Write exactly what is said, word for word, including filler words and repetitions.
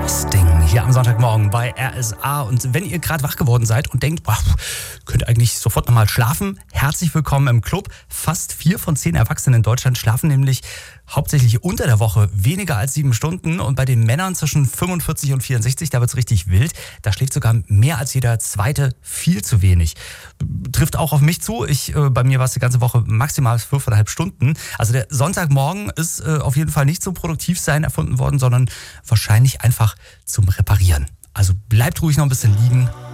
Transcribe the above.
Sting hier am Sonntagmorgen bei R S A. Und wenn ihr gerade wach geworden seid und denkt, boah, könnt ihr eigentlich sofort nochmal schlafen, herzlich willkommen im Club. Fast vier von zehn Erwachsenen in Deutschland schlafen nämlich hauptsächlich unter der Woche weniger als sieben Stunden. Und bei den Männern zwischen fünfundvierzig und vierundsechzig, da wird es richtig wild. Da schläft sogar mehr als jeder Zweite viel zu wenig. Trifft auch auf mich zu. Ich, äh, bei mir war es die ganze Woche maximal fünfeinhalb Stunden. Also der Sonntagmorgen ist äh, auf jeden Fall nicht zum Produktivsein erfunden worden, sondern wahrscheinlich einfach zum Reparieren. Also bleibt ruhig noch ein bisschen liegen